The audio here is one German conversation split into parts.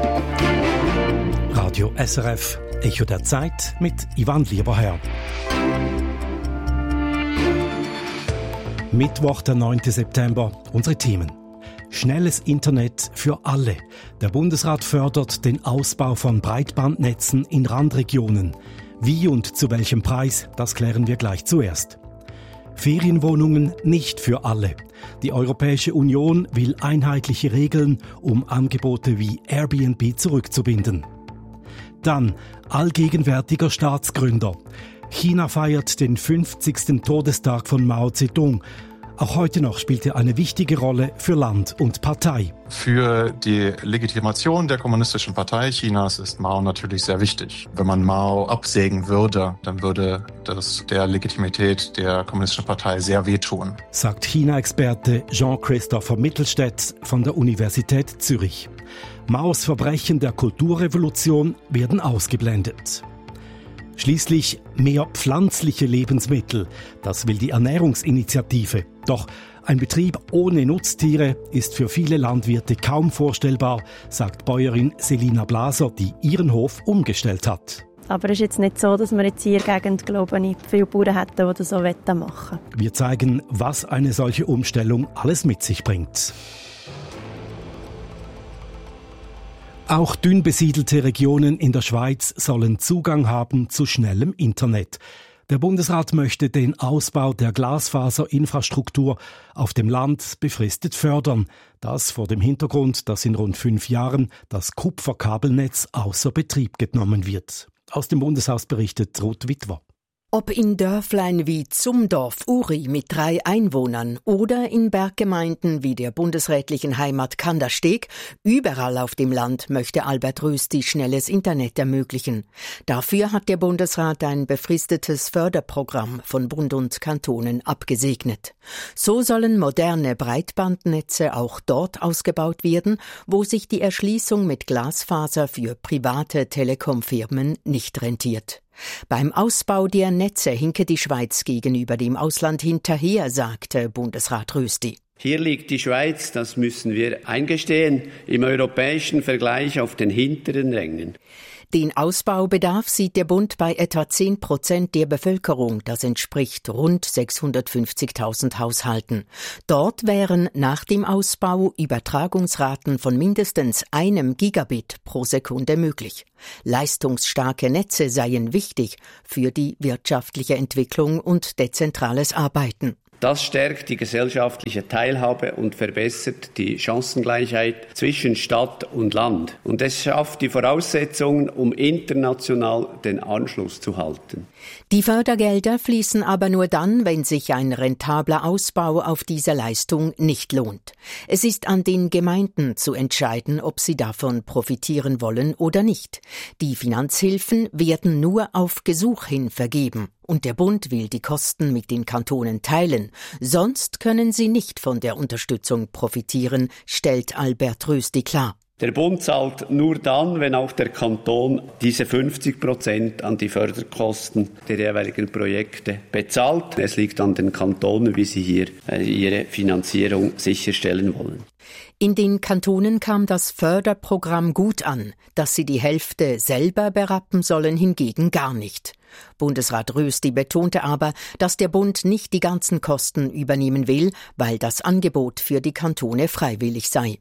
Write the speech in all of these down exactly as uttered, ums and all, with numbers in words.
Radio S R F, Echo der Zeit mit Ivan Lieberherr. Mittwoch, der neunten September, unsere Themen. Schnelles Internet für alle. Der Bundesrat fördert den Ausbau von Breitbandnetzen in Randregionen. Wie und zu welchem Preis, das klären wir gleich zuerst. Ferienwohnungen nicht für alle. Die Europäische Union will einheitliche Regeln, um Angebote wie Airbnb zurückzubinden. Dann allgegenwärtiger Staatsgründer. China feiert den fünfzigsten Todestag von Mao Zedong. Auch heute noch spielt er eine wichtige Rolle für Land und Partei. Für die Legitimation der Kommunistischen Partei Chinas ist Mao natürlich sehr wichtig. Wenn man Mao absägen würde, dann würde das der Legitimität der Kommunistischen Partei sehr wehtun, sagt China-Experte Jean-Christopher Mittelstädt von der Universität Zürich. Maos Verbrechen der Kulturrevolution werden ausgeblendet. Schließlich mehr pflanzliche Lebensmittel. Das will die Ernährungsinitiative. Doch ein Betrieb ohne Nutztiere ist für viele Landwirte kaum vorstellbar, sagt Bäuerin Selina Blaser, die ihren Hof umgestellt hat. Aber es ist jetzt nicht so, dass wir jetzt hier in der Gegend, glaube ich, viele Bauern hätten, die das so machen wollen. Wir zeigen, was eine solche Umstellung alles mit sich bringt. Auch dünn besiedelte Regionen in der Schweiz sollen Zugang haben zu schnellem Internet. Der Bundesrat möchte den Ausbau der Glasfaserinfrastruktur auf dem Land befristet fördern. Das vor dem Hintergrund, dass in rund fünf Jahren das Kupferkabelnetz außer Betrieb genommen wird. Aus dem Bundeshaus berichtet Ruth Witwer. Ob in Dörflein wie Zumdorf-Uri mit drei Einwohnern oder in Berggemeinden wie der bundesrätlichen Heimat Kandersteg, überall auf dem Land möchte Albert Rösti schnelles Internet ermöglichen. Dafür hat der Bundesrat ein befristetes Förderprogramm von Bund und Kantonen abgesegnet. So sollen moderne Breitbandnetze auch dort ausgebaut werden, wo sich die Erschließung mit Glasfaser für private Telekom-Firmen nicht rentiert. Beim Ausbau der Netze hinke die Schweiz gegenüber dem Ausland hinterher, sagte Bundesrat Rösti. Hier liegt die Schweiz, das müssen wir eingestehen, im europäischen Vergleich auf den hinteren Rängen. Den Ausbaubedarf sieht der Bund bei etwa zehn Prozent der Bevölkerung. Das entspricht rund sechshundertfünfzigtausend Haushalten. Dort wären nach dem Ausbau Übertragungsraten von mindestens einem Gigabit pro Sekunde möglich. Leistungsstarke Netze seien wichtig für die wirtschaftliche Entwicklung und dezentrales Arbeiten. Das stärkt die gesellschaftliche Teilhabe und verbessert die Chancengleichheit zwischen Stadt und Land. Und es schafft die Voraussetzungen, um international den Anschluss zu halten. Die Fördergelder fließen aber nur dann, wenn sich ein rentabler Ausbau auf diese Leistung nicht lohnt. Es ist an den Gemeinden zu entscheiden, ob sie davon profitieren wollen oder nicht. Die Finanzhilfen werden nur auf Gesuch hin vergeben. Und der Bund will die Kosten mit den Kantonen teilen. Sonst können sie nicht von der Unterstützung profitieren, stellt Albert Rösti klar. Der Bund zahlt nur dann, wenn auch der Kanton diese fünfzig Prozent an die Förderkosten der jeweiligen Projekte bezahlt. Es liegt an den Kantonen, wie sie hier ihre Finanzierung sicherstellen wollen. In den Kantonen kam das Förderprogramm gut an. Dass sie die Hälfte selber berappen sollen, hingegen gar nicht. Bundesrat Rösti betonte aber, dass der Bund nicht die ganzen Kosten übernehmen will, weil das Angebot für die Kantone freiwillig sei.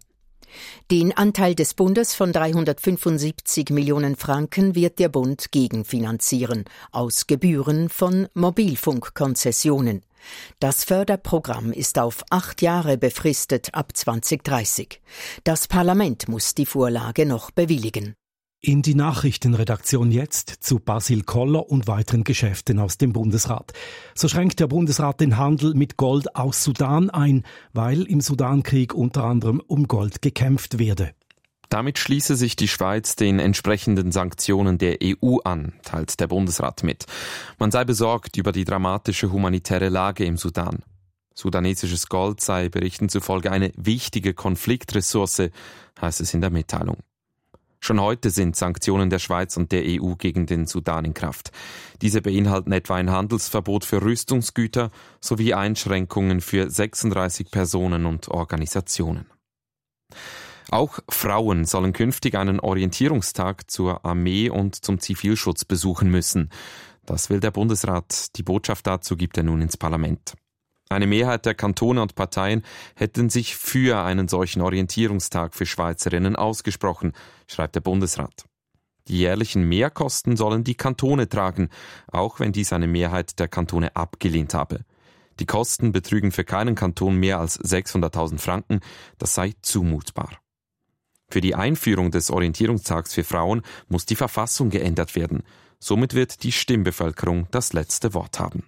Den Anteil des Bundes von dreihundertfünfundsiebzig Millionen Franken wird der Bund gegenfinanzieren, aus Gebühren von Mobilfunkkonzessionen. Das Förderprogramm ist auf acht Jahre befristet ab zweitausenddreißig. Das Parlament muss die Vorlage noch bewilligen. In die Nachrichtenredaktion jetzt zu Basil Koller und weiteren Geschäften aus dem Bundesrat. So schränkt der Bundesrat den Handel mit Gold aus Sudan ein, weil im Sudankrieg unter anderem um Gold gekämpft werde. Damit schließe sich die Schweiz den entsprechenden Sanktionen der E U an, teilt der Bundesrat mit. Man sei besorgt über die dramatische humanitäre Lage im Sudan. Sudanesisches Gold sei Berichten zufolge eine wichtige Konfliktressource, heißt es in der Mitteilung. Schon heute sind Sanktionen der Schweiz und der E U gegen den Sudan in Kraft. Diese beinhalten etwa ein Handelsverbot für Rüstungsgüter sowie Einschränkungen für sechsunddreißig Personen und Organisationen. Auch Frauen sollen künftig einen Orientierungstag zur Armee und zum Zivilschutz besuchen müssen. Das will der Bundesrat. Die Botschaft dazu gibt er nun ins Parlament. Eine Mehrheit der Kantone und Parteien hätten sich für einen solchen Orientierungstag für Schweizerinnen ausgesprochen, schreibt der Bundesrat. Die jährlichen Mehrkosten sollen die Kantone tragen, auch wenn dies eine Mehrheit der Kantone abgelehnt habe. Die Kosten betrügen für keinen Kanton mehr als sechshunderttausend Franken, das sei zumutbar. Für die Einführung des Orientierungstags für Frauen muss die Verfassung geändert werden. Somit wird die Stimmbevölkerung das letzte Wort haben.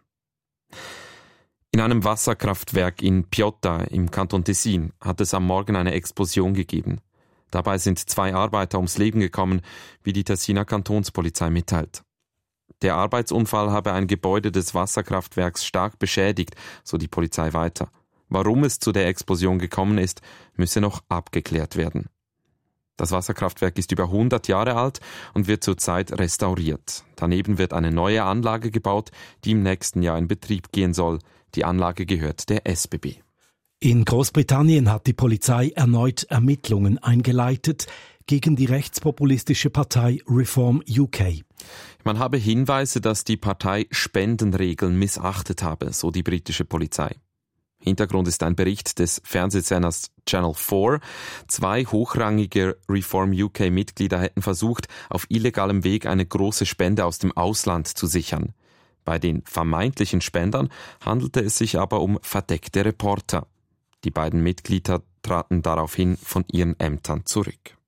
In einem Wasserkraftwerk in Piotta im Kanton Tessin hat es am Morgen eine Explosion gegeben. Dabei sind zwei Arbeiter ums Leben gekommen, wie die Tessiner Kantonspolizei mitteilt. Der Arbeitsunfall habe ein Gebäude des Wasserkraftwerks stark beschädigt, so die Polizei weiter. Warum es zu der Explosion gekommen ist, müsse noch abgeklärt werden. Das Wasserkraftwerk ist über hundert Jahre alt und wird zurzeit restauriert. Daneben wird eine neue Anlage gebaut, die im nächsten Jahr in Betrieb gehen soll. Die Anlage gehört der S B B. In Großbritannien hat die Polizei erneut Ermittlungen eingeleitet gegen die rechtspopulistische Partei Reform U K. Man habe Hinweise, dass die Partei Spendenregeln missachtet habe, so die britische Polizei. Hintergrund ist ein Bericht des Fernsehsenders Channel vier. Zwei hochrangige Reform U K-Mitglieder hätten versucht, auf illegalem Weg eine große Spende aus dem Ausland zu sichern. Bei den vermeintlichen Spendern handelte es sich aber um verdeckte Reporter. Die beiden Mitglieder traten daraufhin von ihren Ämtern zurück.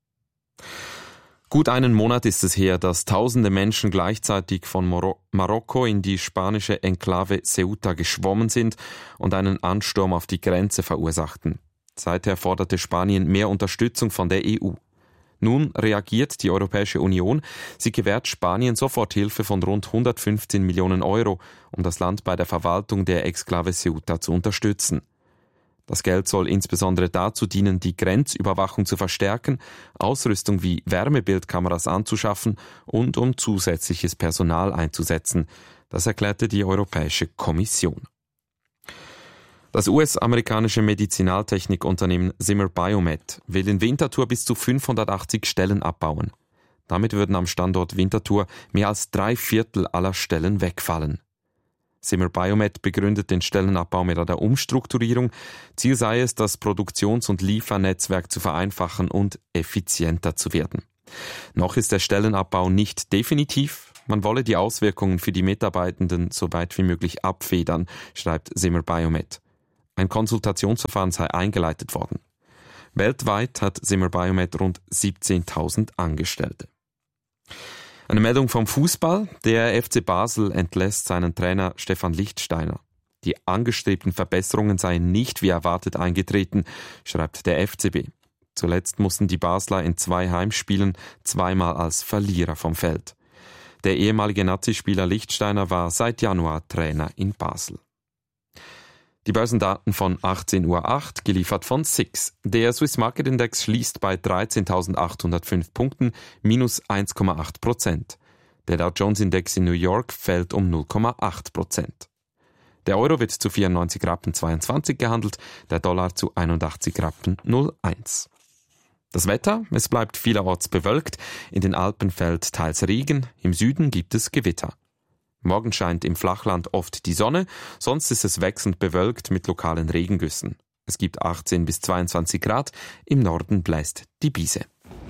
Gut einen Monat ist es her, dass tausende Menschen gleichzeitig von Mor- Marokko in die spanische Enklave Ceuta geschwommen sind und einen Ansturm auf die Grenze verursachten. Seither forderte Spanien mehr Unterstützung von der E U. Nun reagiert die Europäische Union. Sie gewährt Spanien Soforthilfe von rund hundertfünfzehn Millionen Euro, um das Land bei der Verwaltung der Exklave Ceuta zu unterstützen. Das Geld soll insbesondere dazu dienen, die Grenzüberwachung zu verstärken, Ausrüstung wie Wärmebildkameras anzuschaffen und um zusätzliches Personal einzusetzen. Das erklärte die Europäische Kommission. Das U S-amerikanische Medizinaltechnikunternehmen Zimmer Biomet will in Winterthur bis zu fünfhundertachtzig Stellen abbauen. Damit würden am Standort Winterthur mehr als drei Viertel aller Stellen wegfallen. Zimmer Biomet begründet den Stellenabbau mit einer Umstrukturierung. Ziel sei es, das Produktions- und Liefernetzwerk zu vereinfachen und effizienter zu werden. Noch ist der Stellenabbau nicht definitiv. Man wolle die Auswirkungen für die Mitarbeitenden so weit wie möglich abfedern, schreibt Zimmer Biomet. Ein Konsultationsverfahren sei eingeleitet worden. Weltweit hat Zimmer Biomet rund siebzehntausend Angestellte. Eine Meldung vom Fußball. Der F C Basel entlässt seinen Trainer Stefan Lichtsteiner. Die angestrebten Verbesserungen seien nicht wie erwartet eingetreten, schreibt der F C B. Zuletzt mussten die Basler in zwei Heimspielen zweimal als Verlierer vom Feld. Der ehemalige Nazispieler Lichtsteiner war seit Januar Trainer in Basel. Die Börsendaten von achtzehn Uhr acht, geliefert von S I X. Der Swiss Market Index schließt bei dreizehntausendachthundertfünf Punkten, minus eins Komma acht Prozent. Der Dow Jones Index in New York fällt um null Komma acht Prozent. Der Euro wird zu vierundneunzig Rappen zweiundzwanzig gehandelt, der Dollar zu einundachtzig Rappen null Komma eins. Das Wetter, es bleibt vielerorts bewölkt, in den Alpen fällt teils Regen, im Süden gibt es Gewitter. Morgen scheint im Flachland oft die Sonne, sonst ist es wechselnd bewölkt mit lokalen Regengüssen. Es gibt achtzehn bis zweiundzwanzig Grad, im Norden bläst die Biese.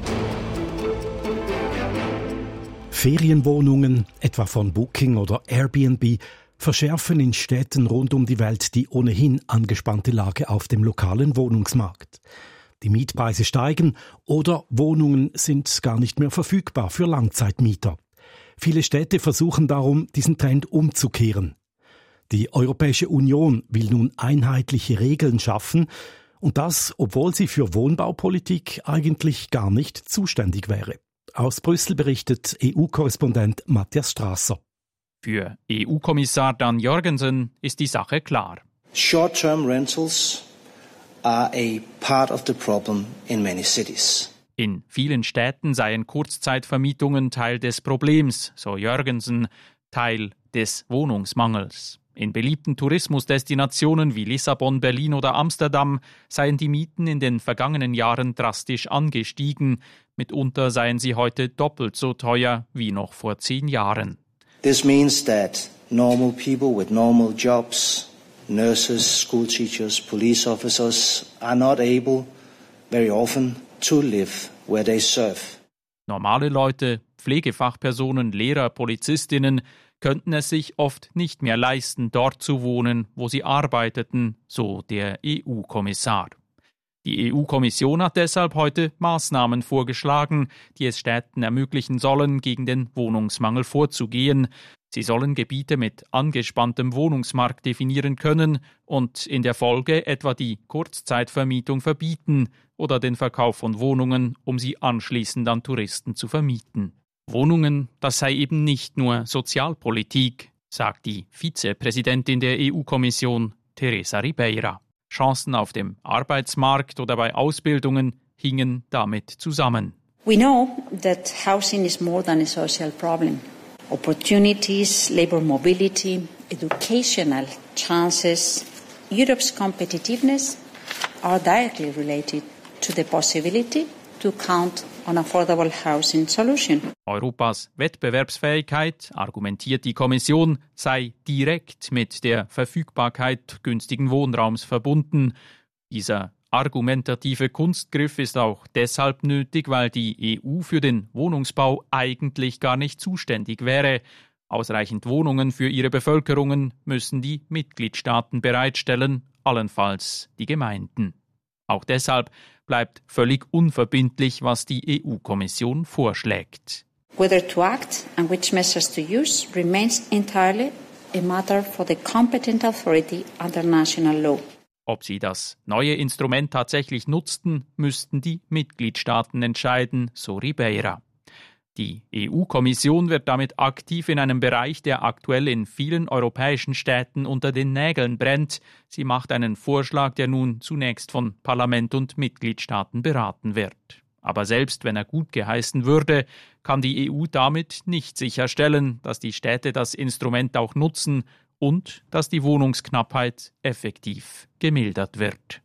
Ferienwohnungen, etwa von Booking oder Airbnb, verschärfen in Städten rund um die Welt die ohnehin angespannte Lage auf dem lokalen Wohnungsmarkt. Die Mietpreise steigen oder Wohnungen sind gar nicht mehr verfügbar für Langzeitmieter. Viele Städte versuchen darum, diesen Trend umzukehren. Die Europäische Union will nun einheitliche Regeln schaffen, und das, obwohl sie für Wohnbaupolitik eigentlich gar nicht zuständig wäre. Aus Brüssel berichtet E U-Korrespondent Matthias Strasser. Für E U-Kommissar Dan Jorgensen ist die Sache klar. Short-term rentals are a part of the problem in many cities. In vielen Städten seien Kurzzeitvermietungen Teil des Problems, so Jorgensen, Teil des Wohnungsmangels. In beliebten Tourismusdestinationen wie Lissabon, Berlin oder Amsterdam seien die Mieten in den vergangenen Jahren drastisch angestiegen. Mitunter seien sie heute doppelt so teuer wie noch vor zehn Jahren. This means that normal people with normal jobs, nurses, school teachers, police officers, are not able very often to live where they serve. Normale Leute, Pflegefachpersonen, Lehrer, Polizistinnen könnten es sich oft nicht mehr leisten, dort zu wohnen, wo sie arbeiteten, so der E U-Kommissar. Die E U-Kommission hat deshalb heute Maßnahmen vorgeschlagen, die es Städten ermöglichen sollen, gegen den Wohnungsmangel vorzugehen. Sie sollen Gebiete mit angespanntem Wohnungsmarkt definieren können und in der Folge etwa die Kurzzeitvermietung verbieten oder den Verkauf von Wohnungen, um sie anschließend an Touristen zu vermieten. Wohnungen, das sei eben nicht nur Sozialpolitik, sagt die Vizepräsidentin der E U-Kommission, Teresa Ribeira. Chancen auf dem Arbeitsmarkt oder bei Ausbildungen hingen damit zusammen. We know that housing is more than a social problem. Opportunities, labor mobility, educational chances, Europe's competitiveness are directly related to the possibility to count on affordable housing solution. Europas Wettbewerbsfähigkeit, argumentiert die Kommission, sei direkt mit der Verfügbarkeit günstigen Wohnraums verbunden. Dieser argumentative Kunstgriff ist auch deshalb nötig, weil die E U für den Wohnungsbau eigentlich gar nicht zuständig wäre. Ausreichend Wohnungen für ihre Bevölkerungen müssen die Mitgliedstaaten bereitstellen, allenfalls die Gemeinden. Auch deshalb bleibt völlig unverbindlich, was die E U-Kommission vorschlägt. Whether to act and which measures to use remains entirely a matter for the competent authority under national law. Ob sie das neue Instrument tatsächlich nutzten, müssten die Mitgliedstaaten entscheiden, so Ribeira. Die E U-Kommission wird damit aktiv in einem Bereich, der aktuell in vielen europäischen Städten unter den Nägeln brennt. Sie macht einen Vorschlag, der nun zunächst von Parlament und Mitgliedstaaten beraten wird. Aber selbst wenn er gut geheißen würde, kann die E U damit nicht sicherstellen, dass die Städte das Instrument auch nutzen und dass die Wohnungsknappheit effektiv gemildert wird.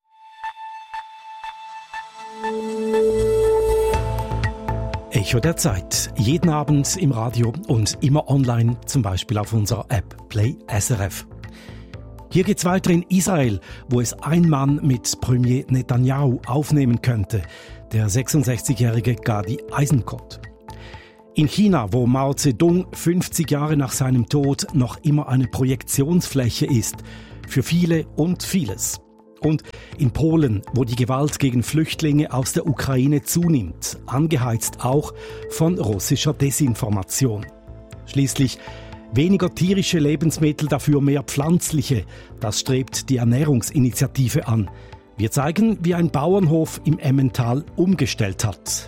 Echo der Zeit. Jeden Abend im Radio und immer online, zum Beispiel auf unserer App Play S R F. Hier geht's weiter in Israel, wo es ein Mann mit Premier Netanyahu aufnehmen könnte, der sechsundsechzigjährige Gadi Eisenkot. In China, wo Mao Zedong fünfzig Jahre nach seinem Tod noch immer eine Projektionsfläche ist, für viele und vieles. Und in Polen, wo die Gewalt gegen Flüchtlinge aus der Ukraine zunimmt, angeheizt auch von russischer Desinformation. Schließlich weniger tierische Lebensmittel, dafür mehr pflanzliche. Das strebt die Ernährungsinitiative an. Wir zeigen, wie ein Bauernhof im Emmental umgestellt hat.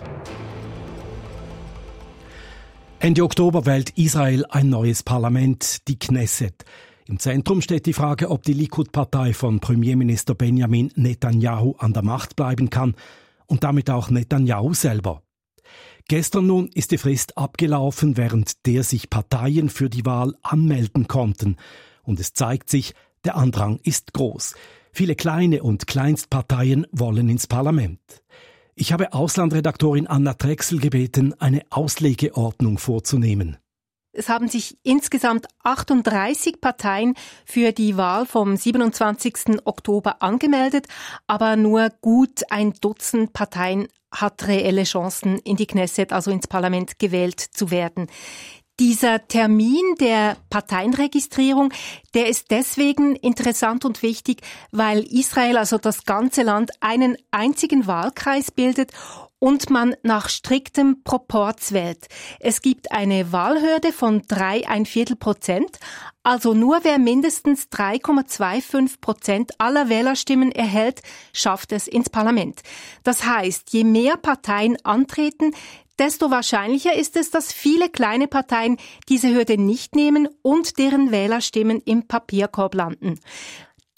Ende Oktober wählt Israel ein neues Parlament, die Knesset. Im Zentrum steht die Frage, ob die Likud-Partei von Premierminister Benjamin Netanyahu an der Macht bleiben kann und damit auch Netanyahu selber. Gestern nun ist die Frist abgelaufen, während der sich Parteien für die Wahl anmelden konnten. Und es zeigt sich, der Andrang ist groß. Viele kleine und Kleinstparteien wollen ins Parlament. Ich habe Auslandredaktorin Anna Drechsel gebeten, eine Auslegeordnung vorzunehmen. Es haben sich insgesamt achtunddreißig Parteien für die Wahl vom siebenundzwanzigsten Oktober angemeldet, aber nur gut ein Dutzend Parteien hat reelle Chancen, in die Knesset, also ins Parlament, gewählt zu werden. Dieser Termin der Parteienregistrierung, der ist deswegen interessant und wichtig, weil Israel, also das ganze Land, einen einzigen Wahlkreis bildet und man nach striktem Proporz wählt. Es gibt eine Wahlhürde von drei Komma fünfzehn Prozent, also nur wer mindestens drei Komma fünfundzwanzig Prozent aller Wählerstimmen erhält, schafft es ins Parlament. Das heißt, je mehr Parteien antreten, desto wahrscheinlicher ist es, dass viele kleine Parteien diese Hürde nicht nehmen und deren Wählerstimmen im Papierkorb landen.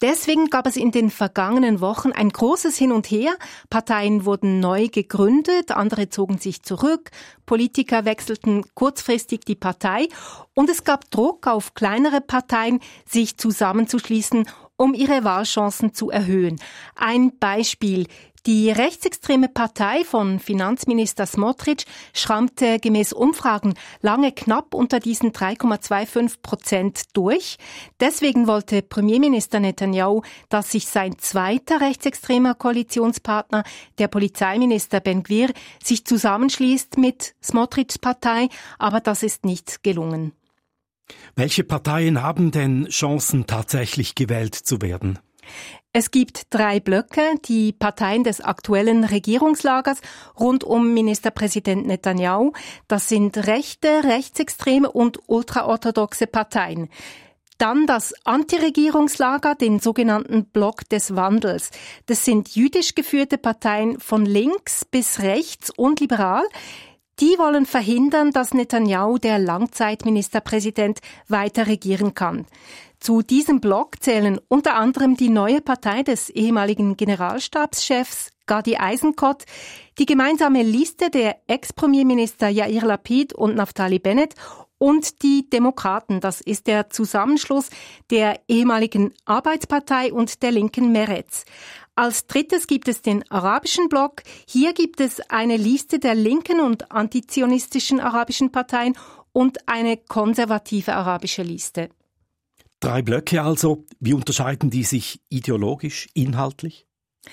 Deswegen gab es in den vergangenen Wochen ein großes Hin und Her. Parteien wurden neu gegründet, andere zogen sich zurück, Politiker wechselten kurzfristig die Partei und es gab Druck auf kleinere Parteien, sich zusammenzuschließen, um ihre Wahlchancen zu erhöhen. Ein Beispiel: Die rechtsextreme Partei von Finanzminister Smotrich schrammte gemäß Umfragen lange knapp unter diesen drei Komma fünfundzwanzig Prozent durch. Deswegen wollte Premierminister Netanyahu, dass sich sein zweiter rechtsextremer Koalitionspartner, der Polizeiminister Ben Gvir, sich zusammenschließt mit Smotrichs Partei, aber das ist nicht gelungen. Welche Parteien haben denn Chancen, tatsächlich gewählt zu werden? Es gibt drei Blöcke, die Parteien des aktuellen Regierungslagers rund um Ministerpräsident Netanyahu. Das sind rechte, rechtsextreme und ultraorthodoxe Parteien. Dann das Antiregierungslager, den sogenannten Block des Wandels. Das sind jüdisch geführte Parteien von links bis rechts und liberal. Die wollen verhindern, dass Netanyahu, der Langzeitministerpräsident, weiter regieren kann. Zu diesem Block zählen unter anderem die neue Partei des ehemaligen Generalstabschefs Gadi Eisenkot, die gemeinsame Liste der Ex-Premierminister Yair Lapid und Naftali Bennett und die Demokraten. Das ist der Zusammenschluss der ehemaligen Arbeitspartei und der linken Meretz. Als drittes gibt es den arabischen Block. Hier gibt es eine Liste der linken und antizionistischen arabischen Parteien und eine konservative arabische Liste. Drei Blöcke also. Wie unterscheiden die sich ideologisch, inhaltlich?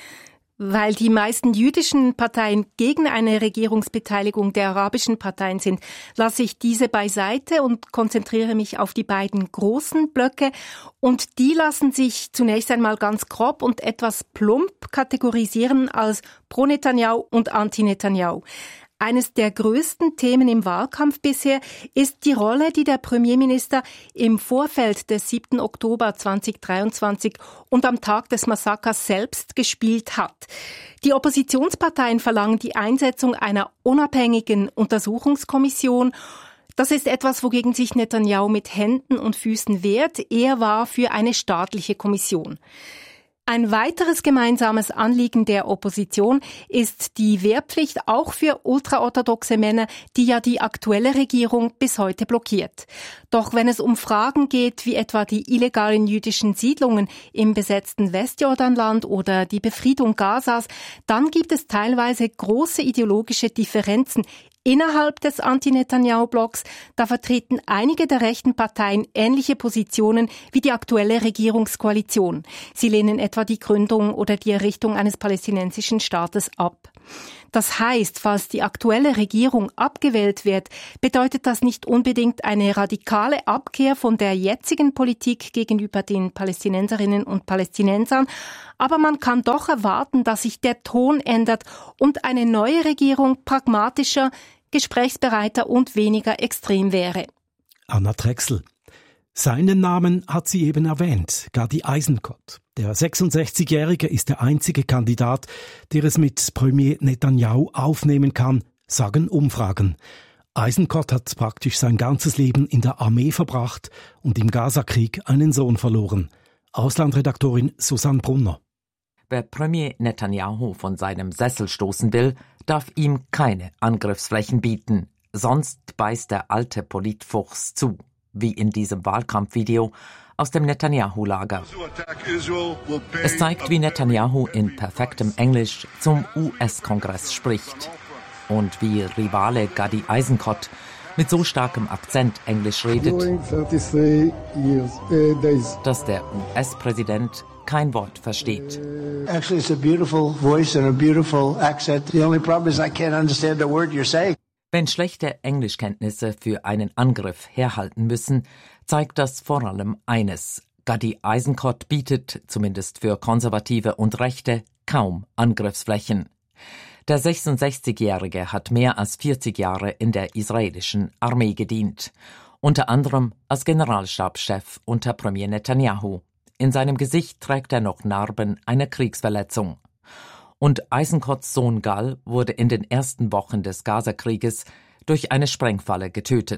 Weil die meisten jüdischen Parteien gegen eine Regierungsbeteiligung der arabischen Parteien sind, lasse ich diese beiseite und konzentriere mich auf die beiden großen Blöcke. Und die lassen sich zunächst einmal ganz grob und etwas plump kategorisieren als Pro-Netanyahu und Anti-Netanyahu. Eines der größten Themen im Wahlkampf bisher ist die Rolle, die der Premierminister im Vorfeld des siebten Oktober zweitausenddreiundzwanzig und am Tag des Massakers selbst gespielt hat. Die Oppositionsparteien verlangen die Einsetzung einer unabhängigen Untersuchungskommission. Das ist etwas, wogegen sich Netanyahu mit Händen und Füßen wehrt. Er war für eine staatliche Kommission. Ein weiteres gemeinsames Anliegen der Opposition ist die Wehrpflicht auch für ultraorthodoxe Männer, die ja die aktuelle Regierung bis heute blockiert. Doch wenn es um Fragen geht, wie etwa die illegalen jüdischen Siedlungen im besetzten Westjordanland oder die Befriedung Gazas, dann gibt es teilweise große ideologische Differenzen innerhalb des Anti-Netanyahu-Blocks. Da vertreten einige der rechten Parteien ähnliche Positionen wie die aktuelle Regierungskoalition. Sie lehnen etwa die Gründung oder die Errichtung eines palästinensischen Staates ab. Das heißt, falls die aktuelle Regierung abgewählt wird, bedeutet das nicht unbedingt eine radikale Abkehr von der jetzigen Politik gegenüber den Palästinenserinnen und Palästinensern, aber man kann doch erwarten, dass sich der Ton ändert und eine neue Regierung pragmatischer, gesprächsbereiter und weniger extrem wäre. Anna Drechsel. Seinen Namen hat sie eben erwähnt, Gadi Eisenkot. Der sechsundsechzigjährige ist der einzige Kandidat, der es mit Premier Netanyahu aufnehmen kann, sagen Umfragen. Eisenkot hat praktisch sein ganzes Leben in der Armee verbracht und im Gazakrieg einen Sohn verloren. Auslandredaktorin Susanne Brunner. Wer Premier Netanyahu von seinem Sessel stoßen will, darf ihm keine Angriffsflächen bieten. Sonst beißt der alte Politfuchs zu, wie in diesem Wahlkampfvideo aus dem Netanyahu-Lager. Es zeigt, wie Netanyahu in perfektem Englisch zum U S-Kongress spricht und wie Rivale Gadi Eisenkot mit so starkem Akzent Englisch redet, dass der U S-Präsident kein Wort versteht. Actually, it's a beautiful voice and a beautiful accent. The only problem is I can't understand a word you're saying. Wenn schlechte Englischkenntnisse für einen Angriff herhalten müssen, zeigt das vor allem eines. Gadi Eisenkot bietet, zumindest für Konservative und Rechte, kaum Angriffsflächen. Der sechsundsechzigjährige hat mehr als vierzig Jahre in der israelischen Armee gedient. Unter anderem als Generalstabschef unter Premier Netanyahu. In seinem Gesicht trägt er noch Narben einer Kriegsverletzung. Und Eisenkots Sohn Gal wurde in den ersten Wochen des Gazakrieges durch eine Sprengfalle getötet.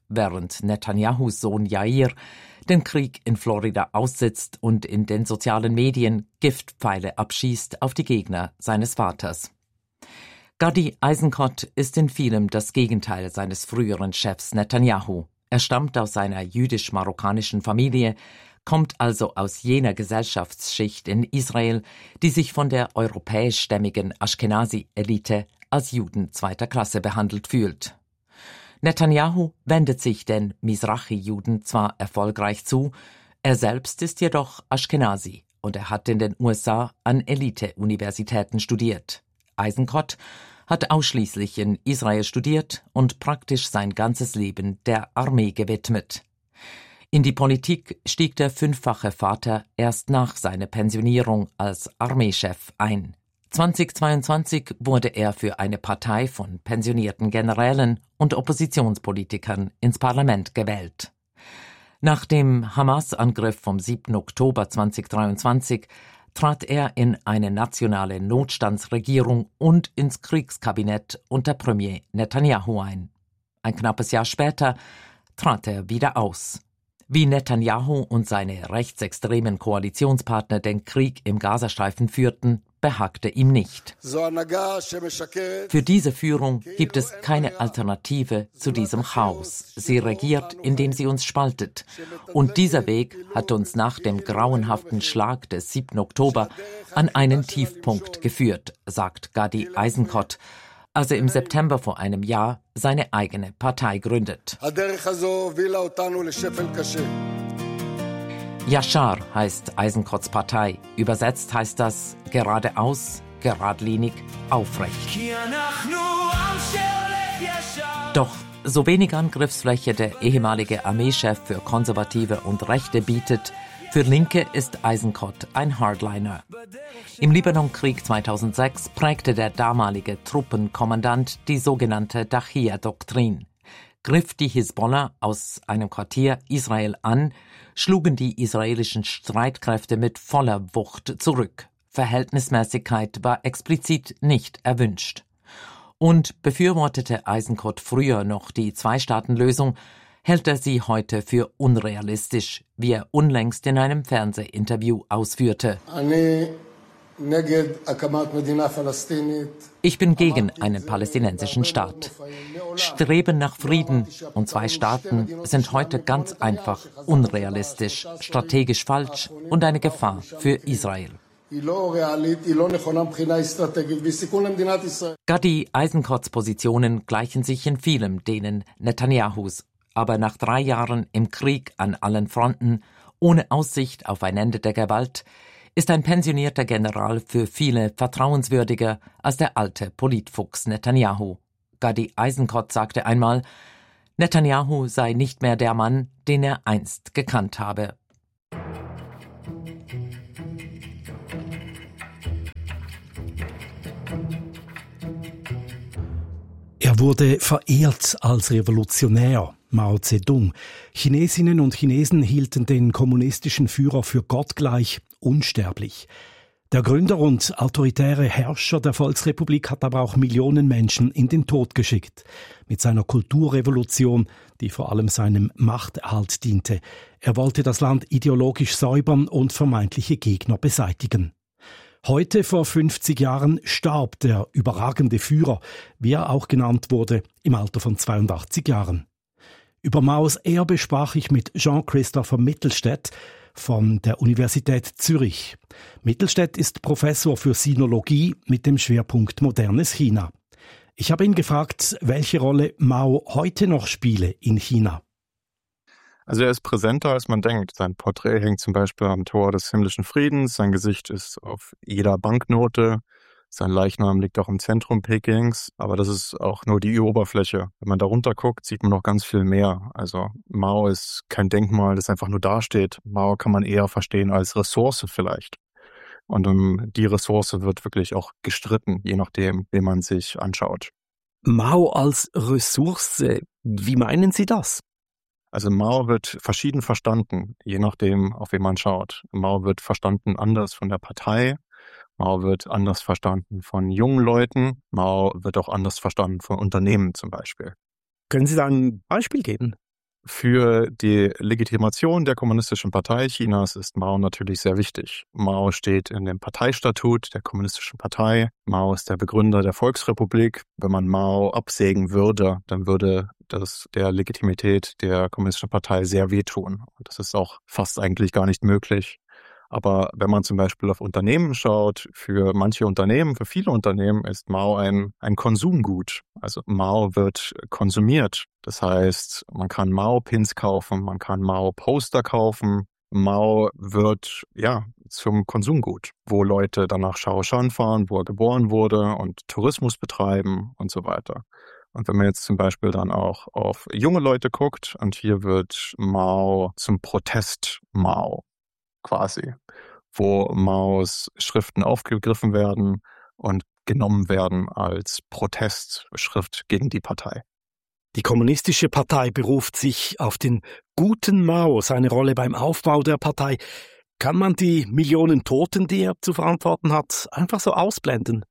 während Netanyahus Sohn Yair den Krieg in Florida aussitzt und in den sozialen Medien Giftpfeile abschießt auf die Gegner seines Vaters. Gadi Eisenkot ist in vielem das Gegenteil seines früheren Chefs Netanyahu. Er stammt aus einer jüdisch-marokkanischen Familie, kommt also aus jener Gesellschaftsschicht in Israel, die sich von der europäischstämmigen Ashkenazi-Elite als Juden zweiter Klasse behandelt fühlt. Netanyahu wendet sich den Mizrachi-Juden zwar erfolgreich zu, er selbst ist jedoch Ashkenazi und er hat in den U S A an Elite-Universitäten studiert. Eisenkot hat ausschließlich in Israel studiert und praktisch sein ganzes Leben der Armee gewidmet. In die Politik stieg der fünffache Vater erst nach seiner Pensionierung als Armeechef ein. zweitausendzweiundzwanzig wurde er für eine Partei von pensionierten Generälen und Oppositionspolitikern ins Parlament gewählt. Nach dem Hamas-Angriff vom siebten Oktober zweitausenddreiundzwanzig trat er in eine nationale Notstandsregierung und ins Kriegskabinett unter Premier Netanyahu ein. Ein knappes Jahr später trat er wieder aus. Wie Netanyahu und seine rechtsextremen Koalitionspartner den Krieg im Gazastreifen führten, behagte ihm nicht. Für diese Führung gibt es keine Alternative zu diesem Chaos. Sie regiert, indem sie uns spaltet. Und dieser Weg hat uns nach dem grauenhaften Schlag des siebten Oktober an einen Tiefpunkt geführt, sagt Gadi Eisenkot, als er im September vor einem Jahr seine eigene Partei gründet. Yashar heißt Eisenkots Partei. Übersetzt heißt das geradeaus, geradlinig, aufrecht. Doch so wenig Angriffsfläche der ehemalige Armeechef für Konservative und Rechte bietet, für Linke ist Eisenkot ein Hardliner. Im Libanonkrieg zweitausendsechs prägte der damalige Truppenkommandant die sogenannte Dachia-Doktrin. Griff die Hisbollah aus einem Quartier Israel an, schlugen die israelischen Streitkräfte mit voller Wucht zurück. Verhältnismäßigkeit war explizit nicht erwünscht. Und befürwortete Eisenkot früher noch die Zwei-Staaten-Lösung, hält er sie heute für unrealistisch, wie er unlängst in einem Fernsehinterview ausführte. Ich bin gegen einen palästinensischen Staat. Streben nach Frieden und zwei Staaten sind heute ganz einfach unrealistisch, strategisch falsch und eine Gefahr für Israel. Gadi Eisenkots Positionen gleichen sich in vielem denen Netanyahus, aber nach drei Jahren im Krieg an allen Fronten, ohne Aussicht auf ein Ende der Gewalt, ist ein pensionierter General für viele vertrauenswürdiger als der alte Politfuchs Netanyahu. Gadi Eisenkot sagte einmal, Netanyahu sei nicht mehr der Mann, den er einst gekannt habe. Er wurde verehrt als Revolutionär, Mao Zedong. Chinesinnen und Chinesen hielten den kommunistischen Führer für gottgleich, unsterblich. Der Gründer und autoritäre Herrscher der Volksrepublik hat aber auch Millionen Menschen in den Tod geschickt. Mit seiner Kulturrevolution, die vor allem seinem Machterhalt diente. Er wollte das Land ideologisch säubern und vermeintliche Gegner beseitigen. Heute, vor fünfzig Jahren, starb der überragende Führer, wie er auch genannt wurde, im Alter von zweiundachtzig Jahren. Über Maos Erbe sprach ich mit Jean-Christopher Mittelstädt von der Universität Zürich. Mittelstädt ist Professor für Sinologie mit dem Schwerpunkt modernes China. Ich habe ihn gefragt, welche Rolle Mao heute noch spiele in China. Also er ist präsenter, als man denkt. Sein Porträt hängt zum Beispiel am Tor des himmlischen Friedens, sein Gesicht ist auf jeder Banknote, sein Leichnam liegt auch im Zentrum Pekings, aber das ist auch nur die Oberfläche. Wenn man da runter guckt, sieht man noch ganz viel mehr. Also Mao ist kein Denkmal, das einfach nur dasteht. Mao kann man eher verstehen als Ressource vielleicht. Und um die Ressource wird wirklich auch gestritten, je nachdem, wen man sich anschaut. Mao als Ressource, wie meinen Sie das? Also Mao wird verschieden verstanden, je nachdem, auf wen man schaut. Mao wird verstanden anders von der Partei, Mao wird anders verstanden von jungen Leuten, Mao wird auch anders verstanden von Unternehmen zum Beispiel. Können Sie da ein Beispiel geben? Für die Legitimation der Kommunistischen Partei Chinas ist Mao natürlich sehr wichtig. Mao steht in dem Parteistatut der Kommunistischen Partei. Mao ist der Begründer der Volksrepublik. Wenn man Mao absägen würde, dann würde das der Legitimität der Kommunistischen Partei sehr wehtun. Und das ist auch fast eigentlich gar nicht möglich. Aber wenn man zum Beispiel auf Unternehmen schaut, für manche Unternehmen, für viele Unternehmen ist Mao ein, ein Konsumgut. Also Mao wird konsumiert. Das heißt, man kann Mao-Pins kaufen, man kann Mao-Poster kaufen. Mao wird, ja, zum Konsumgut, wo Leute dann nach Shaoshan fahren, wo er geboren wurde und Tourismus betreiben und so weiter. Und wenn man jetzt zum Beispiel dann auch auf junge Leute guckt, und hier wird Mao zum Protest Mao. Quasi, wo Maos Schriften aufgegriffen werden und genommen werden als Protestschrift gegen die Partei. Die Kommunistische Partei beruft sich auf den guten Mao, seine Rolle beim Aufbau der Partei. Kann man die Millionen Toten, die er zu verantworten hat, einfach so ausblenden?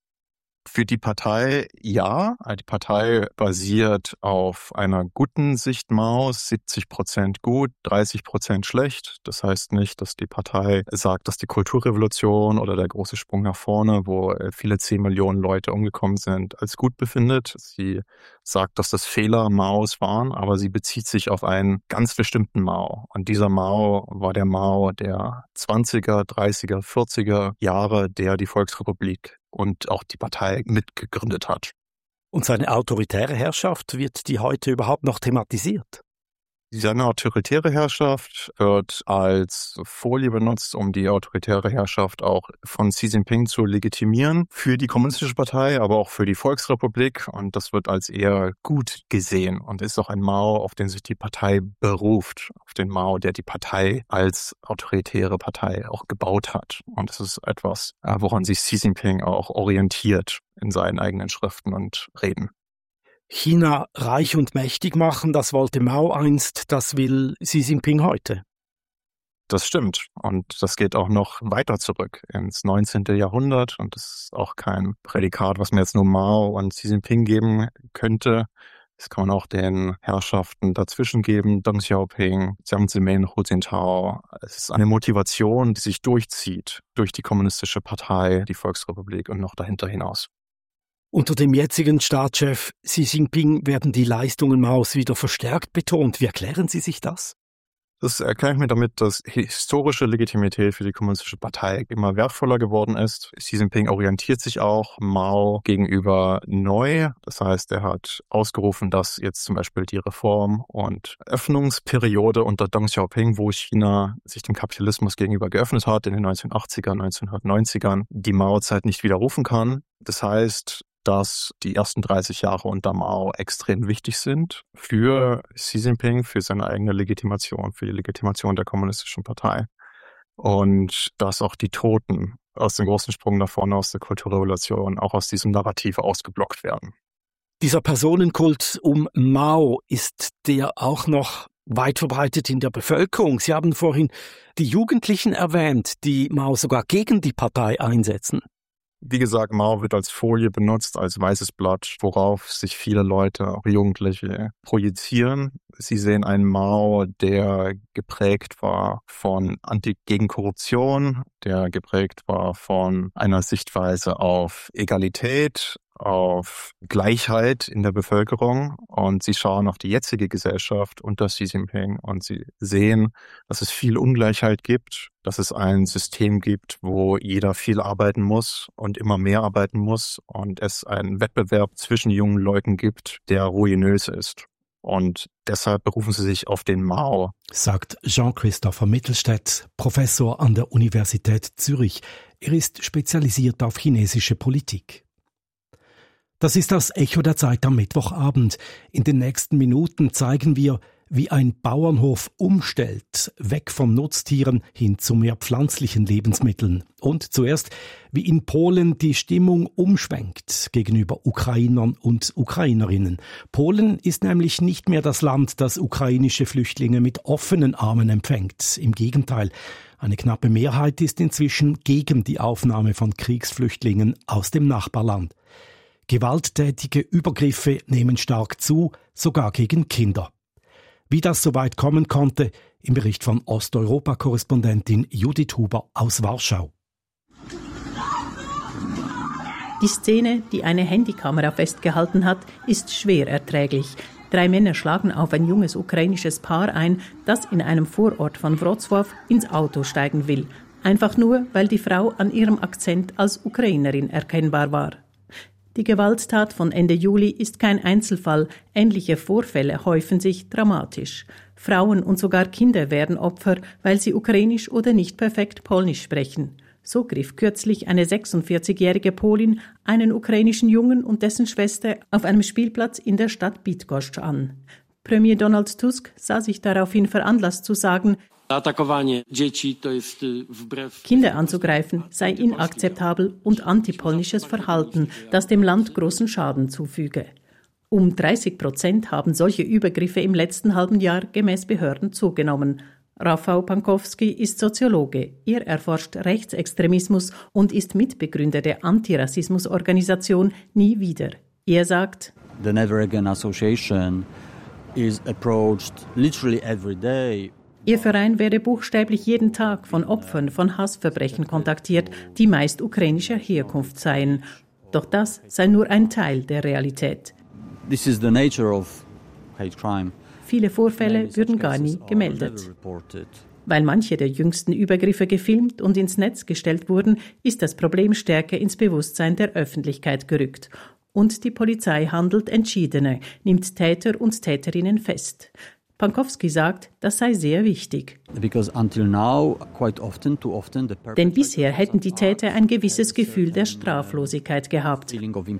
Für die Partei ja. Die Partei basiert auf einer guten Sicht Maos, siebzig Prozent gut, dreißig Prozent schlecht. Das heißt nicht, dass die Partei sagt, dass die Kulturrevolution oder der große Sprung nach vorne, wo viele zehn Millionen Leute umgekommen sind, als gut befindet. Sie sagt, dass das Fehler Maos waren, aber sie bezieht sich auf einen ganz bestimmten Mao. Und dieser Mao war der Mao der zwanziger, dreißiger, vierziger Jahre, der die Volksrepublik und auch die Partei mitgegründet hat. Und seine autoritäre Herrschaft, wird die heute überhaupt noch thematisiert? Seine autoritäre Herrschaft wird als Folie benutzt, um die autoritäre Herrschaft auch von Xi Jinping zu legitimieren für die Kommunistische Partei, aber auch für die Volksrepublik. Und das wird als eher gut gesehen und ist auch ein Mao, auf den sich die Partei beruft, auf den Mao, der die Partei als autoritäre Partei auch gebaut hat. Und das ist etwas, woran sich Xi Jinping auch orientiert in seinen eigenen Schriften und Reden. China reich und mächtig machen, das wollte Mao einst, das will Xi Jinping heute. Das stimmt. Und das geht auch noch weiter zurück ins neunzehnten Jahrhundert. Und das ist auch kein Prädikat, was mir jetzt nur Mao und Xi Jinping geben könnte. Das kann man auch den Herrschaften dazwischen geben. Deng Xiaoping, Jiang Zemin, Hu Jintao. Es ist eine Motivation, die sich durchzieht durch die Kommunistische Partei, die Volksrepublik und noch dahinter hinaus. Unter dem jetzigen Staatschef Xi Jinping werden die Leistungen Maos wieder verstärkt betont. Wie erklären Sie sich das? Das erkläre ich mir damit, dass historische Legitimität für die Kommunistische Partei immer wertvoller geworden ist. Xi Jinping orientiert sich auch Mao gegenüber neu. Das heißt, er hat ausgerufen, dass jetzt zum Beispiel die Reform- und Öffnungsperiode unter Deng Xiaoping, wo China sich dem Kapitalismus gegenüber geöffnet hat, in den neunzehnhundertachtziger, neunzehnhundertneunzigern, die Mao-Zeit nicht widerrufen kann. Das heißt, dass die ersten dreißig Jahre unter Mao extrem wichtig sind für Xi Jinping, für seine eigene Legitimation, für die Legitimation der Kommunistischen Partei. Und dass auch die Toten aus dem großen Sprung nach vorne aus der Kulturrevolution auch aus diesem Narrativ ausgeblockt werden. Dieser Personenkult um Mao, ist der auch noch weit verbreitet in der Bevölkerung? Sie haben vorhin die Jugendlichen erwähnt, die Mao sogar gegen die Partei einsetzen. Wie gesagt, Mao wird als Folie benutzt, als weißes Blatt, worauf sich viele Leute, auch Jugendliche, projizieren. Sie sehen einen Mao, der geprägt war von Anti- gegen Korruption, der geprägt war von einer Sichtweise auf Egalität, auf Gleichheit in der Bevölkerung, und sie schauen auf die jetzige Gesellschaft unter Xi Jinping und sie sehen, dass es viel Ungleichheit gibt, dass es ein System gibt, wo jeder viel arbeiten muss und immer mehr arbeiten muss und es einen Wettbewerb zwischen jungen Leuten gibt, der ruinös ist. Und deshalb berufen sie sich auf den Mao. Sagt Jean-Christopher Mittelstädt, Professor an der Universität Zürich. Er ist spezialisiert auf chinesische Politik. Das ist das Echo der Zeit am Mittwochabend. In den nächsten Minuten zeigen wir, wie ein Bauernhof umstellt, weg von Nutztieren hin zu mehr pflanzlichen Lebensmitteln. Und zuerst, wie in Polen die Stimmung umschwenkt gegenüber Ukrainern und Ukrainerinnen. Polen ist nämlich nicht mehr das Land, das ukrainische Flüchtlinge mit offenen Armen empfängt. Im Gegenteil, eine knappe Mehrheit ist inzwischen gegen die Aufnahme von Kriegsflüchtlingen aus dem Nachbarland. Gewalttätige Übergriffe nehmen stark zu, sogar gegen Kinder. Wie das so weit kommen konnte, im Bericht von Osteuropa-Korrespondentin Judith Huber aus Warschau. Die Szene, die eine Handykamera festgehalten hat, ist schwer erträglich. Drei Männer schlagen auf ein junges ukrainisches Paar ein, das in einem Vorort von Wrocław ins Auto steigen will. Einfach nur, weil die Frau an ihrem Akzent als Ukrainerin erkennbar war. Die Gewalttat von Ende Juli ist kein Einzelfall. Ähnliche Vorfälle häufen sich dramatisch. Frauen und sogar Kinder werden Opfer, weil sie ukrainisch oder nicht perfekt polnisch sprechen. So griff kürzlich eine sechsundvierzigjährige Polin einen ukrainischen Jungen und dessen Schwester auf einem Spielplatz in der Stadt Bydgoszcz an. Premier Donald Tusk sah sich daraufhin veranlasst zu sagen, Kinder anzugreifen sei inakzeptabel und antipolnisches Verhalten, das dem Land großen Schaden zufüge. Um dreißig Prozent haben solche Übergriffe im letzten halben Jahr gemäß Behörden zugenommen. Rafał Pankowski ist Soziologe. Er erforscht Rechtsextremismus und ist Mitbegründer der Antirassismusorganisation Nie wieder. Er sagt, The Never Again Association is approached literally every day. Ihr Verein werde buchstäblich jeden Tag von Opfern von Hassverbrechen kontaktiert, die meist ukrainischer Herkunft seien. Doch das sei nur ein Teil der Realität. This is the nature of hate crime. Viele Vorfälle würden gar nie gemeldet. Weil manche der jüngsten Übergriffe gefilmt und ins Netz gestellt wurden, ist das Problem stärker ins Bewusstsein der Öffentlichkeit gerückt. Und die Polizei handelt entschiedener, nimmt Täter und Täterinnen fest. Pankowski sagt, das sei sehr wichtig. Denn bisher hätten die Täter ein gewisses Gefühl der Straflosigkeit gehabt.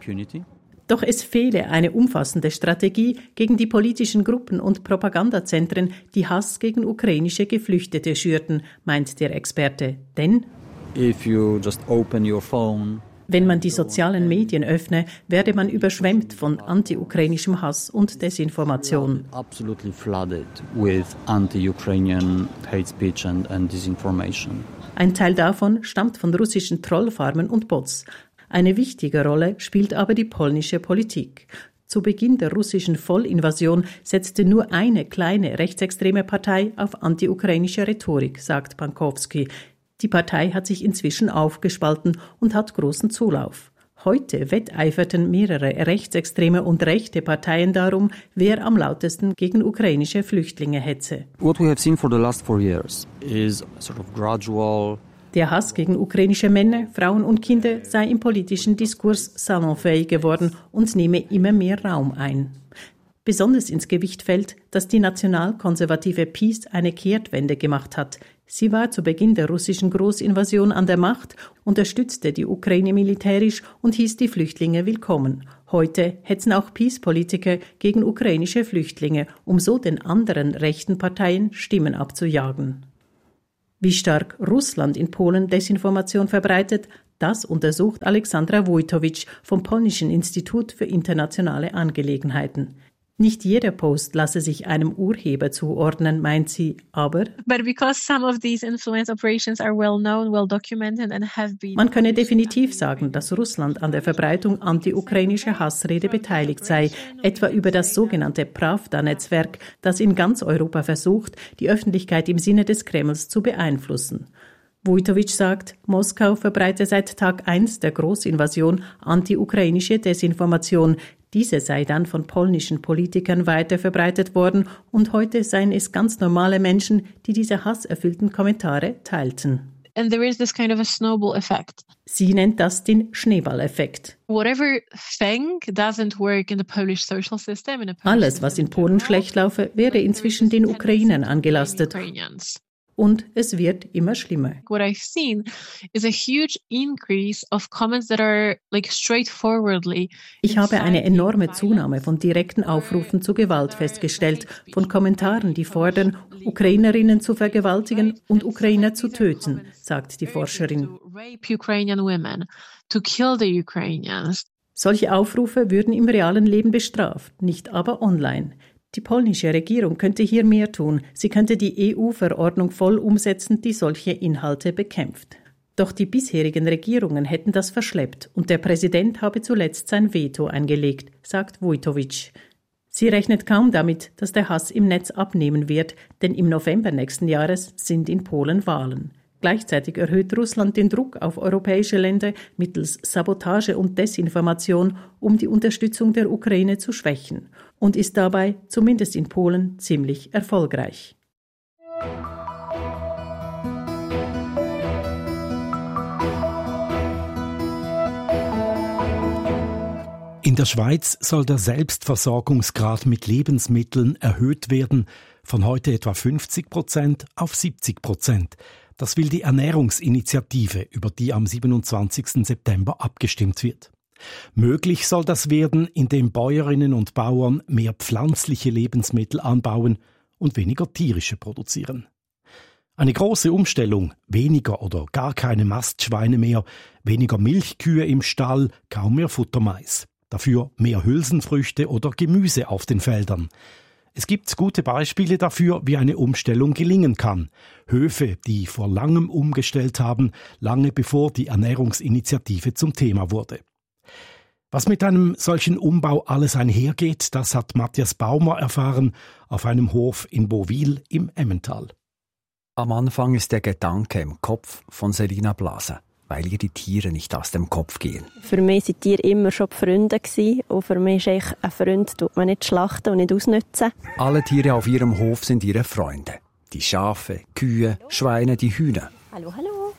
Doch es fehle eine umfassende Strategie gegen die politischen Gruppen und Propagandazentren, die Hass gegen ukrainische Geflüchtete schürten, meint der Experte. Denn If you just open your phone, wenn man die sozialen Medien öffne, werde man überschwemmt von anti-ukrainischem Hass und Desinformation. Absolutely flooded with anti-Ukrainian hate speech and, and disinformation. Ein Teil davon stammt von russischen Trollfarmen und Bots. Eine wichtige Rolle spielt aber die polnische Politik. Zu Beginn der russischen Vollinvasion setzte nur eine kleine rechtsextreme Partei auf anti-ukrainische Rhetorik, sagt Pankowski. Die Partei hat sich inzwischen aufgespalten und hat großen Zulauf. Heute wetteiferten mehrere rechtsextreme und rechte Parteien darum, wer am lautesten gegen ukrainische Flüchtlinge hetze. What we have seen for the last four years is sort of gradual. Der Hass gegen ukrainische Männer, Frauen und Kinder sei im politischen Diskurs salonfähig geworden und nehme immer mehr Raum ein. Besonders ins Gewicht fällt, dass die nationalkonservative PiS eine Kehrtwende gemacht hat. Sie war zu Beginn der russischen Großinvasion an der Macht, unterstützte die Ukraine militärisch und hieß die Flüchtlinge willkommen. Heute hetzen auch PiS-Politiker gegen ukrainische Flüchtlinge, um so den anderen rechten Parteien Stimmen abzujagen. Wie stark Russland in Polen Desinformation verbreitet, das untersucht Alexandra Wojtowicz vom Polnischen Institut für internationale Angelegenheiten. Nicht jeder Post lasse sich einem Urheber zuordnen, meint sie, aber But because some of these influence operations are well known, well documented and have been man könne definitiv sagen, dass Russland an der Verbreitung anti-ukrainischer Hassrede beteiligt sei, etwa über das sogenannte Pravda-Netzwerk, das in ganz Europa versucht, die Öffentlichkeit im Sinne des Kremls zu beeinflussen. Wojtowicz sagt, Moskau verbreite seit Tag eins der Großinvasion anti-ukrainische Desinformation. Diese sei dann von polnischen Politikern weiter verbreitet worden und heute seien es ganz normale Menschen, die diese hasserfüllten Kommentare teilten. And there is this kind of a snowball effect. Sie nennt das den Schneeballeffekt. Whatever thing doesn't work in the Polish social system, in the Polish Alles, was in Polen schlecht laufe, werde inzwischen den Ukrainern angelastet. Und es wird immer schlimmer. What I've seen is a huge increase of comments that are like straightforwardly. Ich habe eine enorme Zunahme von direkten Aufrufen zu Gewalt festgestellt, von Kommentaren, die fordern, Ukrainerinnen zu vergewaltigen und Ukrainer zu töten, sagt die Forscherin. Rape Ukrainian women, to kill the Ukrainians. Solche Aufrufe würden im realen Leben bestraft, nicht aber online. Die polnische Regierung könnte hier mehr tun. Sie könnte die E U-Verordnung voll umsetzen, die solche Inhalte bekämpft. Doch die bisherigen Regierungen hätten das verschleppt und der Präsident habe zuletzt sein Veto eingelegt, sagt Wojtowicz. Sie rechnet kaum damit, dass der Hass im Netz abnehmen wird, denn im November nächsten Jahres sind in Polen Wahlen. Gleichzeitig erhöht Russland den Druck auf europäische Länder mittels Sabotage und Desinformation, um die Unterstützung der Ukraine zu schwächen, und ist dabei, zumindest in Polen, ziemlich erfolgreich. In der Schweiz soll der Selbstversorgungsgrad mit Lebensmitteln erhöht werden, von heute etwa fünfzig Prozent auf siebzig Prozent. Das will die Ernährungsinitiative, über die am siebenundzwanzigsten September abgestimmt wird. Möglich soll das werden, indem Bäuerinnen und Bauern mehr pflanzliche Lebensmittel anbauen und weniger tierische produzieren. Eine große Umstellung, weniger oder gar keine Mastschweine mehr, weniger Milchkühe im Stall, kaum mehr Futtermais. Dafür mehr Hülsenfrüchte oder Gemüse auf den Feldern. Es gibt gute Beispiele dafür, wie eine Umstellung gelingen kann. Höfe, die vor langem umgestellt haben, lange bevor die Ernährungsinitiative zum Thema wurde. Was mit einem solchen Umbau alles einhergeht, das hat Matthias Baumer erfahren auf einem Hof in Bowil im Emmental. Am Anfang ist der Gedanke im Kopf von Selina Blaser, weil ihr die Tiere nicht aus dem Kopf gehen. Für mich waren Tiere immer schon Freunde gewesen. Und für mich ist eigentlich ein Freund, tut man nicht schlachten und nicht ausnutzen. Alle Tiere auf ihrem Hof sind ihre Freunde. Die Schafe, Kühe, Schweine, die Hühner. Hallo, hallo.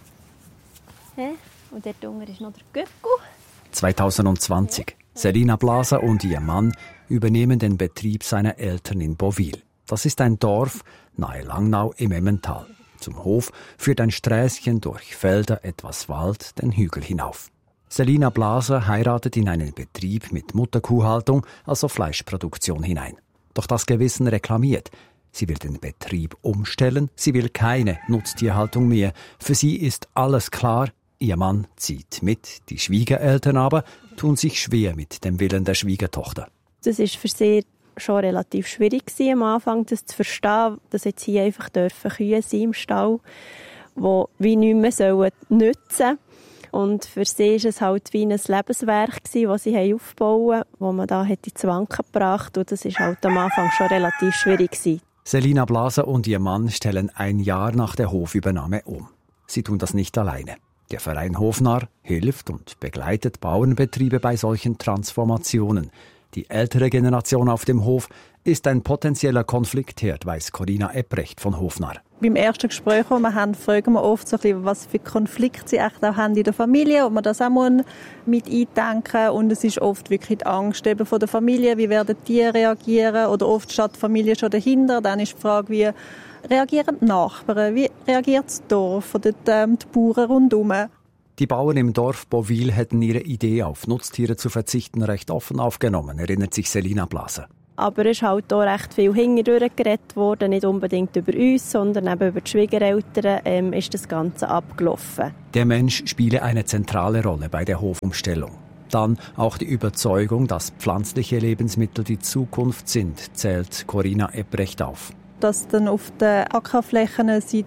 Hä? Und dort unten ist noch der Göcku. zwanzig zwanzig. Selina Blaser und ihr Mann übernehmen den Betrieb seiner Eltern in Bowil. Das ist ein Dorf nahe Langnau im Emmental. Zum Hof führt ein Sträßchen durch Felder, etwas Wald, den Hügel hinauf. Selina Blaser heiratet in einen Betrieb mit Mutterkuhhaltung, also Fleischproduktion, hinein. Doch das Gewissen reklamiert. Sie will den Betrieb umstellen, sie will keine Nutztierhaltung mehr. Für sie ist alles klar, ihr Mann zieht mit. Die Schwiegereltern aber tun sich schwer mit dem Willen der Schwiegertochter. Das ist für sie schon relativ schwierig gewesen, am Anfang, das zu verstehen, dass jetzt hier einfach dürfen Kühe sein im Stall, die wie nicht mehr sollen nützen. Und für sie war es halt wie ein Lebenswerk gewesen, das sie aufbauen, das man da hätte ins Wanken gebracht. Und das war halt am Anfang schon relativ schwierig gewesen. Selina Blaser und ihr Mann stellen ein Jahr nach der Hofübernahme um. Sie tun das nicht alleine. Der Verein Hofnarr hilft und begleitet Bauernbetriebe bei solchen Transformationen. Die ältere Generation auf dem Hof ist ein potenzieller Konfliktherd, weiss Corinna Ebrecht von Hofnarr. Beim ersten Gespräch, das wir haben, fragen wir oft, so ein bisschen, was für Konflikte sie echt auch haben in der Familie, ob man das auch mit eindenken muss. Und es ist oft wirklich die Angst eben von der Familie, wie werden die reagieren, oder oft steht die Familie schon dahinter. Dann ist die Frage, wie reagieren die Nachbarn, wie reagiert das Dorf oder die, ähm, die Bauern rundherum. Die Bauern im Dorf Bowil hätten ihre Idee, auf Nutztiere zu verzichten, recht offen aufgenommen, erinnert sich Selina Blaser. Aber es ist halt auch recht viel hintendurch geredet worden, nicht unbedingt über uns, sondern eben über die Schwiegereltern ähm, ist das Ganze abgelaufen. Der Mensch spiele eine zentrale Rolle bei der Hofumstellung. Dann auch die Überzeugung, dass pflanzliche Lebensmittel die Zukunft sind, zählt Corinna Ebrecht auf. Dass dann auf den Ackerflächen sie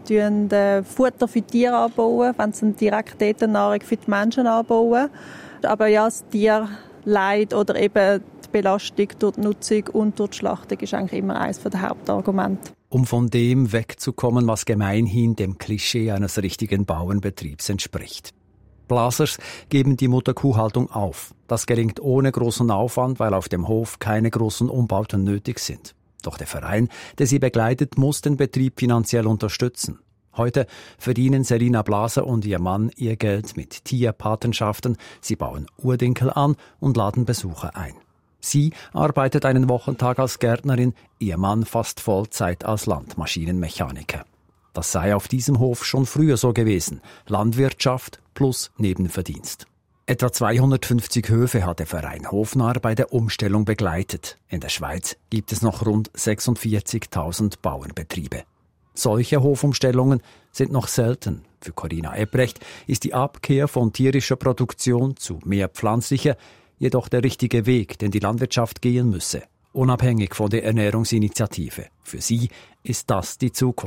Futter für die Tiere anbauen, wenn sie direkt dort Nahrung für die Menschen anbauen. Aber ja, das Tierleid oder eben die Belastung durch die Nutzung und durch die Schlachtung ist eigentlich immer eines der Hauptargumente. Um von dem wegzukommen, was gemeinhin dem Klischee eines richtigen Bauernbetriebs entspricht. Blasers geben die Mutterkuhhaltung auf. Das gelingt ohne großen Aufwand, weil auf dem Hof keine großen Umbauten nötig sind. Doch der Verein, der sie begleitet, muss den Betrieb finanziell unterstützen. Heute verdienen Selina Blaser und ihr Mann ihr Geld mit Tierpatenschaften. Sie bauen Urdinkel an und laden Besucher ein. Sie arbeitet einen Wochentag als Gärtnerin, ihr Mann fast Vollzeit als Landmaschinenmechaniker. Das sei auf diesem Hof schon früher so gewesen. Landwirtschaft plus Nebenverdienst. Etwa zweihundertfünfzig Höfe hat der Verein Hofnarr bei der Umstellung begleitet. In der Schweiz gibt es noch rund sechsundvierzigtausend Bauernbetriebe. Solche Hofumstellungen sind noch selten. Für Corinna Ebrecht ist die Abkehr von tierischer Produktion zu mehr pflanzlicher jedoch der richtige Weg, den die Landwirtschaft gehen müsse. Unabhängig von der Ernährungsinitiative. Für sie ist das die Zukunft.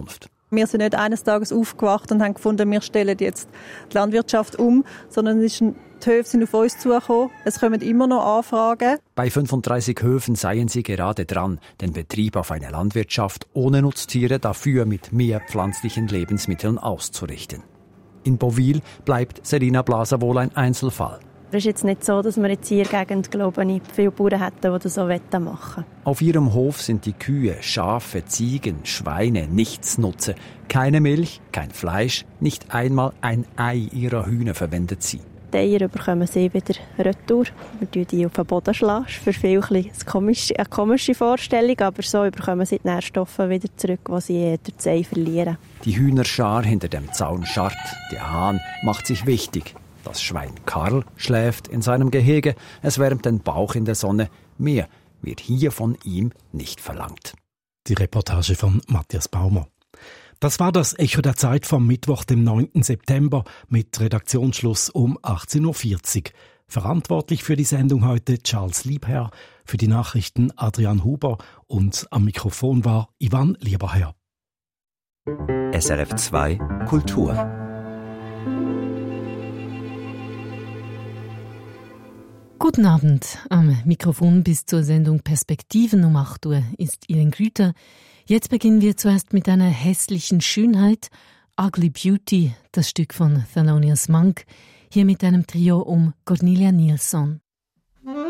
Wir sind nicht eines Tages aufgewacht und haben gefunden, wir stellen jetzt die Landwirtschaft um, sondern es ist ein, die Höfe sind auf uns zugekommen. Es kommen immer noch Anfragen. Bei fünfunddreißig Höfen seien sie gerade dran, den Betrieb auf eine Landwirtschaft ohne Nutztiere dafür mit mehr pflanzlichen Lebensmitteln auszurichten. In Bovil bleibt Serena Blaser wohl ein Einzelfall. Es ist jetzt nicht so, dass wir jetzt hier in der Gegend, glaube ich, viele Bauern hätten, die das so machen wollen. Auf ihrem Hof sind die Kühe, Schafe, Ziegen, Schweine Nichtsnutze. Keine Milch, kein Fleisch, nicht einmal ein Ei ihrer Hühner verwendet sie. Die Eier bekommen sie wieder retour. Wir schlagen die auf den Boden. Schlagen. Für viele eine komische, eine komische Vorstellung, aber so bekommen sie die Nährstoffe wieder zurück, die sie durch das Ei verlieren. Die Hühnerschar hinter dem Zaun scharrt. Der Hahn macht sich wichtig. Das Schwein Karl schläft in seinem Gehege. Es wärmt den Bauch in der Sonne. Mehr wird hier von ihm nicht verlangt. Die Reportage von Matthias Baumer. Das war das Echo der Zeit vom Mittwoch, dem neunten September, mit Redaktionsschluss um achtzehn Uhr vierzig. Verantwortlich für die Sendung heute Charles Liebherr, für die Nachrichten Adrian Huber und am Mikrofon war Ivan Lieberherr. S R F zwei Kultur. Guten Abend. Am Mikrofon bis zur Sendung Perspektiven um acht Uhr ist Irene Grüter. Jetzt beginnen wir zuerst mit einer hässlichen Schönheit. Ugly Beauty, das Stück von Thelonious Monk. Hier mit einem Trio um Cornelia Nilsson.